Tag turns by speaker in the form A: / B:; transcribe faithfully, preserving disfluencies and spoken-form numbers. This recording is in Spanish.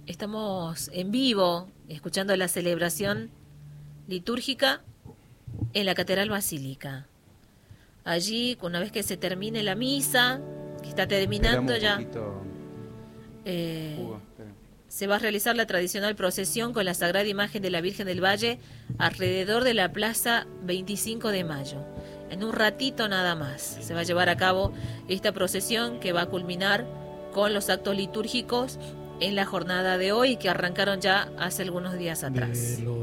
A: Estamos en vivo, escuchando la celebración litúrgica en la Catedral Basílica. Allí, una vez que se termine la misa, que está terminando ya, eh, se va a realizar la tradicional procesión con la Sagrada Imagen de la Virgen del Valle alrededor de la Plaza veinticinco de Mayo. En un ratito nada más se va a llevar a cabo esta procesión que va a culminar con los actos litúrgicos en la jornada de hoy, que arrancaron ya hace algunos días atrás.